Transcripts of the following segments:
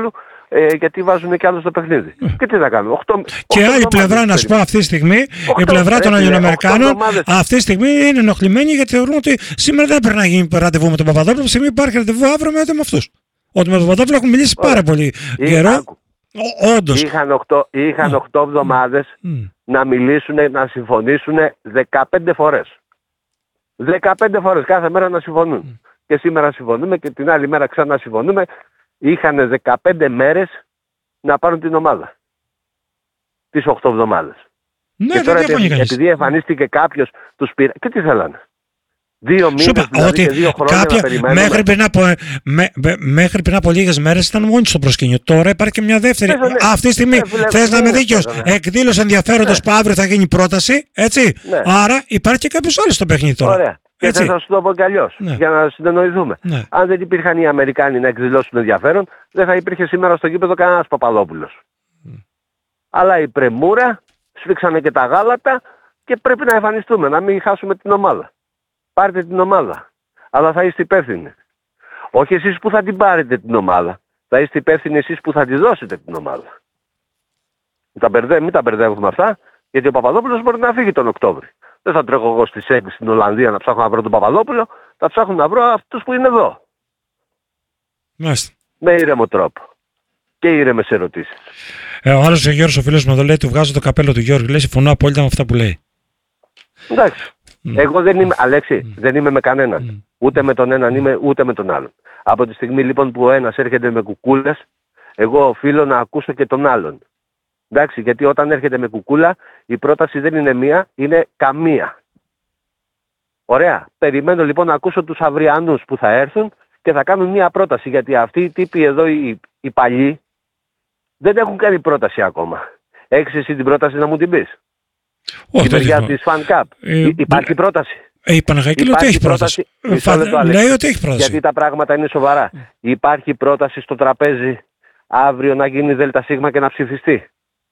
Παπαδόπουλου, γιατί βάζουν και άλλο στο παιχνίδι. Και τι θα κάνουμε. Και άλλη πλευρά, να σου πω αυτή τη στιγμή, η πλευρά των Ελληνοαμερικάνων αυτή τη στιγμή είναι ενοχλημένη γιατί θεωρούν ότι σήμερα δεν πρέπει να γίνει ραντεβού με τον Παπαδόπουλο. Αυτή τη στιγμή υπάρχει ραντεβού αύριο με αυτού. Ότι με τον Παπαδόπουλο έχουν μιλήσει πάρα πολύ καιρό. Όντως. Είχαν 8 εβδομάδες να μιλήσουν, να συμφωνήσουν 15 φορές. 15 φορές κάθε μέρα να συμφωνούν. Και σήμερα συμφωνούμε και την άλλη μέρα ξανά συμφωνούμε. Είχαν 15 μέρες να πάρουν την ομάδα. Τις 8 εβδομάδες. Ναι, και τώρα επειδή εμφανίστηκε κάποιος, τους πήρε. Και τι θέλανε. 2 μήνες, δηλαδή, και 2 χρόνια να περιμένουμε. Μέχρι πριν από λίγες μέρες ήταν μόνοι στο προσκήνιο. Τώρα υπάρχει και μια δεύτερη. Αυτή τη στιγμή θες να είμαι δίκαιος. Εκδήλωση ενδιαφέροντος που αύριο θα γίνει πρόταση. Έτσι. Άρα υπάρχει και κάποιος άλλος στο παιχνίδι τώρα. Ωραία. Και θα σου το πω κι αλλιώς, για να συνεννοηθούμε. Αν δεν υπήρχαν οι Αμερικάνοι να εκδηλώσουν ενδιαφέρον, δεν θα υπήρχε σήμερα στο γήπεδο κανένας Παπαδόπουλος. Αλλά η πρεμούρα, σφίξανε και τα γάλατα και πρέπει να εμφανιστούμε, να μην χάσουμε την ομάδα. Πάρτε την ομάδα. Αλλά θα είστε υπεύθυνοι. Όχι εσείς που θα την πάρετε την ομάδα. Θα είστε υπεύθυνοι εσείς που θα τη δώσετε την ομάδα. Μην τα μπερδεύουμε αυτά, γιατί ο Παπαδόπουλος μπορεί να φύγει τον Οκτώβρη. Δεν θα τρέχω εγώ στις 6 στην Ολλανδία να ψάχνω να βρω τον Παπαδόπουλο. Θα ψάχνω να βρω αυτούς που είναι εδώ. Μάλιστα. Με ήρεμο τρόπο. Και ήρεμες ερωτήσεις. Ο άλλος ο Γιώργος, ο φίλος μου εδώ λέει, του βγάζω το καπέλο του Γιώργου. Λέει, συμφωνώ απόλυτα με αυτά που λέει. Εντάξει. Εγώ δεν είμαι, Αλέξη, δεν είμαι με κανέναν. Ούτε με τον έναν είμαι, ούτε με τον άλλον. Από τη στιγμή λοιπόν που ο ένας έρχεται με κουκούλες, εγώ οφείλω να ακούσω και τον άλλον. Εντάξει, γιατί όταν έρχεται με κουκούλα, η πρόταση δεν είναι μία, είναι καμία. Ωραία. Περιμένω λοιπόν να ακούσω τους αυριανούς που θα έρθουν και θα κάνουν μία πρόταση. Γιατί αυτοί οι τύποι εδώ, οι παλιοί, δεν έχουν κάνει πρόταση ακόμα. Έχεις εσύ την πρόταση να μου την πεις? Όχι, η μεριά της Fan Cup. Υπάρχει πρόταση. Η Παναχαϊκή λέει ότι έχει πρόταση. Λέει ότι έχει πρόταση. Γιατί τα πράγματα είναι σοβαρά. Υπάρχει πρόταση στο τραπέζι αύριο να γίνει ΔΣ και να ψηφιστεί?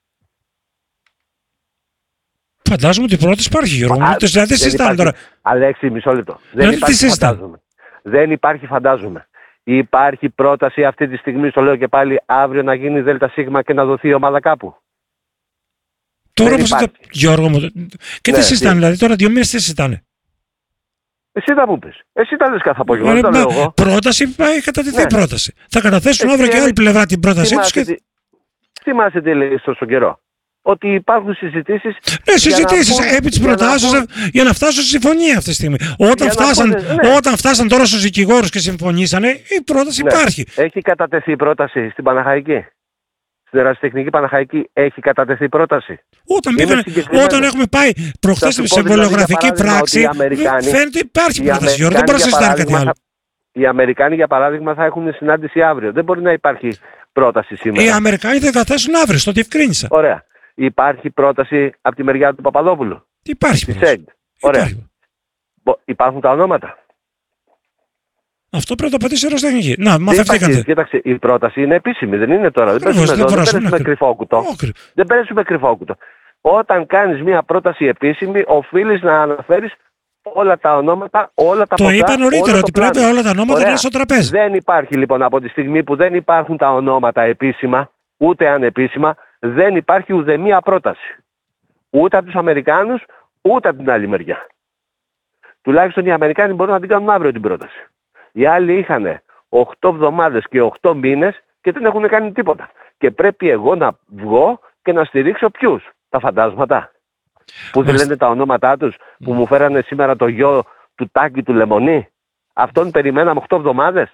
Φαντάζομαι ότι η πρόταση υπάρχει, Γιώργο. Δηλαδή συζητάμε τώρα. Αλέξη, μισό λεπτό. Δεν υπάρχει, φαντάζομαι. Δεν υπάρχει, φαντάζομαι. Υπάρχει πρόταση αυτή τη στιγμή, στο λέω και πάλι, αύριο να γίνει ΔΣ και να δοθεί η ομάδα κάπου? Τώρα όπως Γιώργο μου. Και τι συζητάνε, δηλαδή τώρα 2 μήνες τι συζητάνε? Εσύ θα μου πεις. Εσύ τα λες κάθε απόγευμα. Δεν το λέω εγώ. Πρόταση, πάει κατατεθεί πρόταση. Θα καταθέσουν αύριο και άλλη πλευρά την πρότασή τους. Θυμάσαι τι λέει στον καιρό? Ότι υπάρχουν συζητήσεις. Ναι, συζητήσεις επί της προτάσεως για να φτάσουν στη συμφωνία αυτή τη στιγμή. Όταν φτάσαν τώρα στους δικηγόρους και συμφωνήσανε, η πρόταση υπάρχει. Έχει κατατεθεί η πρόταση στην Παναχαϊκή? Στην Ερασιτεχνική Παναχαϊκή έχει κατατεθεί πρόταση? Όταν έχουμε πάει προχθές σε συμβολογραφική πράξη, φαίνεται υπάρχει πρόταση. Γιώργο, δεν μπορεί να συζητάνε κάτι άλλο. Οι Αμερικάνοι, για παράδειγμα, θα έχουν συνάντηση αύριο. Δεν μπορεί να υπάρχει πρόταση σήμερα. Οι Αμερικάνοι θα καταθέσουν αύριο, στο διευκρίνησα. Ωραία. Υπάρχει πρόταση από τη μεριά του Παπαδόπουλου? Υπάρχει πρόταση. Ωραία. Υπάρχουν τα ονόματα? Αυτό πρέπει να το πατήσει η Ερασιτεχνική. Να, μαθευτήκατε. Κοίταξε, η πρόταση είναι επίσημη, δεν είναι τώρα. Δεν παίζουμε κρυφό κουτό. Δεν παίζουμε κρυφό κουτό. Όταν κάνεις μια πρόταση επίσημη, οφείλεις να αναφέρεις όλα τα ονόματα, όλα τα ποσά. Το είπα νωρίτερα ότι πρέπει όλα τα ονόματα να είναι στο τραπέζι. Δεν υπάρχει λοιπόν, από τη στιγμή που δεν υπάρχουν τα ονόματα επίσημα, ούτε ανεπίσημα, δεν υπάρχει ουδέμια πρόταση. Ούτε από τους Αμερικάνους, ούτε από την άλλη μεριά. Τουλάχιστον οι Αμερικάνοι μπορούν να την κάνουν αύριο την πρόταση. Οι άλλοι είχαν 8 εβδομάδες και 8 μήνες και δεν έχουν κάνει τίποτα. Και πρέπει εγώ να βγω και να στηρίξω ποιους? Τα φαντάσματα που δεν λένε τα ονόματά τους, που μου φέρανε σήμερα το γιο του Τάκη του Λεμονή. Αυτόν περιμέναμε 8 εβδομάδες.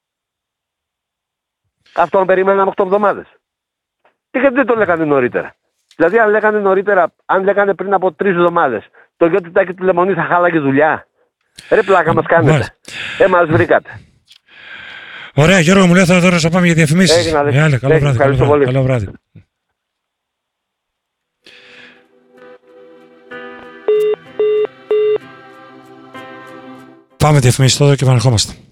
Αυτόν περιμέναμε 8 εβδομάδες. Και γιατί δεν το λέγανε νωρίτερα? Δηλαδή αν λέγανε νωρίτερα, αν λέγανε πριν από 3 εβδομάδες, το γιο του Τάκη του Λεμονή θα χάλαγε δουλειά? Ρε πλάκα μας κάνετε. Μας βρήκατε. Ωραία, Γιώργο μου, λέει θα τώρα να πάμε για διαφημίσεις. Καλό βράδυ. Πάμε διαφημίσεις τώρα και επανερχόμαστε.